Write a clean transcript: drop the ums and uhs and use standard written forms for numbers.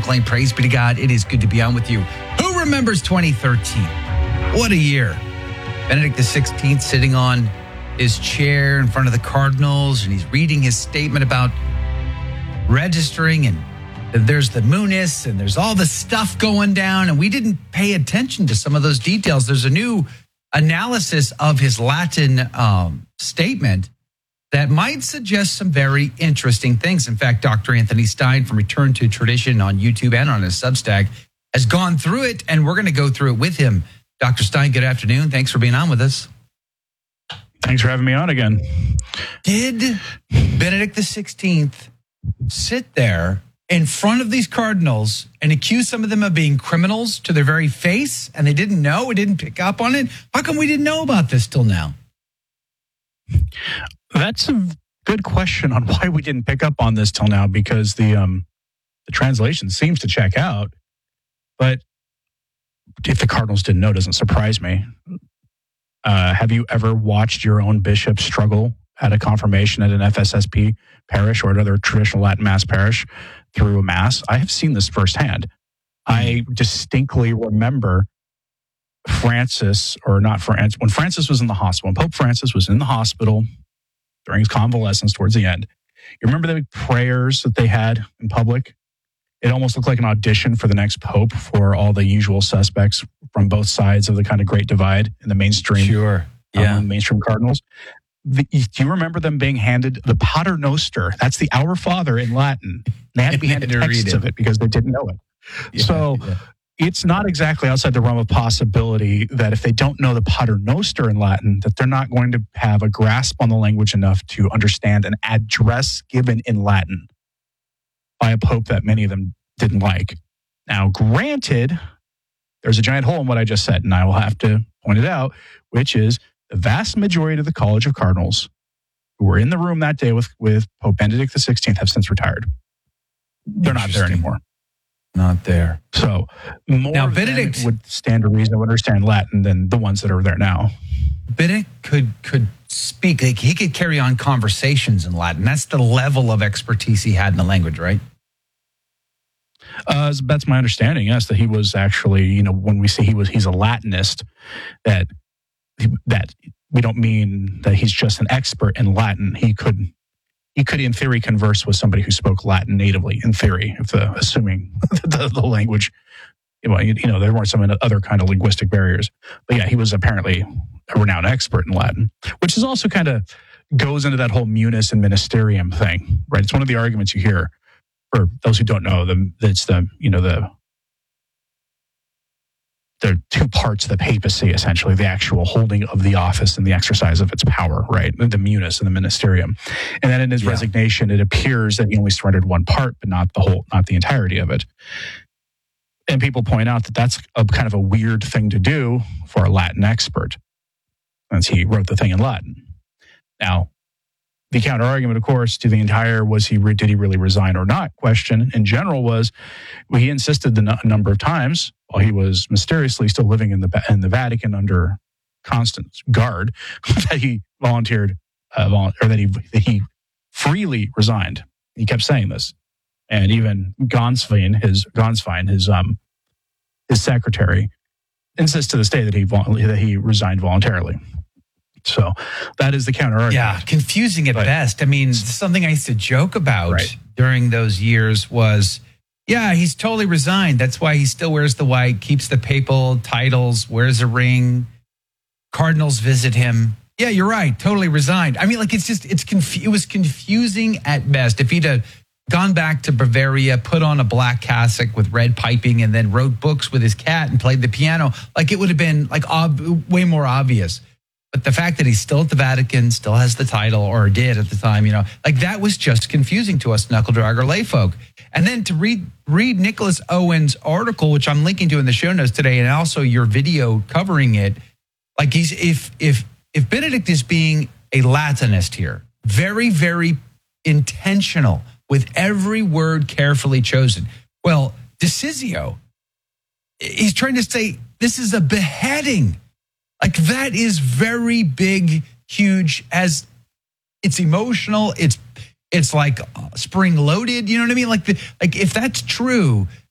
McLean. Praise be to God. It is good to be on with you. Who remembers 2013? What a year. Benedict XVI sitting on his chair in front of the Cardinals, and he's reading his statement about registering, and there's the Munis, and there's all the stuff going down, and we didn't pay attention to some of those details. There's a new analysis of his Latin statement that might suggest some very interesting things. In fact, Dr. Anthony Stein from Return to Tradition on YouTube and on his Substack has gone through it, and we're going to go through it with him. Dr. Stein, good afternoon. Thanks for being on with us. Thanks for having me on again. Did Benedict XVI sit there in front of these Cardinals and accuse some of them of being criminals to their very face, and they didn't know, it didn't pick up on it? How come we didn't know about this till now? That's a good question on why we didn't pick up on this till now, because the translation seems to check out. But if the Cardinals didn't know, it doesn't surprise me. Have you ever watched your own bishop struggle at a confirmation at an FSSP parish or another traditional Latin Mass parish through a Mass? I have seen this firsthand. I distinctly remember when Francis was in the hospital, when Pope Francis was in the hospital during his convalescence towards the end. You remember the prayers that they had in public? It almost looked like an audition for the next pope for all the usual suspects from both sides of the kind of great divide in the mainstream. Sure. Yeah. Mainstream Cardinals. Do you remember them being handed the Pater Noster? That's the Our Father in Latin. They had to be handed texts of it because they didn't know it. Yeah. It's not exactly outside the realm of possibility that if they don't know the Pater Noster in Latin, that they're not going to have a grasp on the language enough to understand an address given in Latin by a pope that many of them didn't like. Now, granted, there's a giant hole in what I just said, and I will have to point it out, which is the vast majority of the College of Cardinals who were in the room that day with Pope Benedict XVI have since retired. They're not there anymore. Not there. So more now, Benedict would stand to reason to understand Latin than the ones that are there now. Benedict could speak. Like, he could carry on conversations in Latin. That's the level of expertise he had in the language, right? That's my understanding. Yes, that he was actually, when we say he's a Latinist, that we don't mean that he's just an expert in Latin. He could, in theory, converse with somebody who spoke Latin natively, in theory, assuming the language, there weren't some other kind of linguistic barriers. But yeah, he was apparently a renowned expert in Latin, which is also kind of goes into that whole munus and ministerium thing, right? It's one of the arguments you hear. For those who don't know, there are two parts of the papacy, essentially, the actual holding of the office and the exercise of its power, right? The munus and the ministerium. And then in his resignation, it appears that he only surrendered one part, but not the entirety of it. And people point out that that's a kind of a weird thing to do for a Latin expert, since he wrote the thing in Latin. Now, the counter argument, of course, to the entire did he really resign or not question in general was, he insisted a number of times while he was mysteriously still living in the Vatican under constant guard that he volunteered or that he freely resigned. He kept saying this, and even Gonswein, his secretary, insists to this day that he resigned voluntarily. So that is the counter argument. Yeah, confusing at best. I mean, something I used to joke about during those years was, he's totally resigned. That's why he still wears the white, keeps the papal titles, wears a ring. Cardinals visit him. Yeah, you're right. Totally resigned. I mean, it was confusing at best. If he'd gone back to Bavaria, put on a black cassock with red piping, and then wrote books with his cat and played the piano, it would have been way more obvious. But the fact that he's still at the Vatican, still has the title, or did at the time, that was just confusing to us knuckle dragger layfolk. And then to read Nicholas Owen's article, which I'm linking to in the show notes today, and also your video covering it, if Benedict is being a Latinist here, very, very intentional, with every word carefully chosen. Well, Decisio, he's trying to say this is a beheading. That is very big, huge, as it's emotional. It's like spring loaded. You know what I mean? If that's true,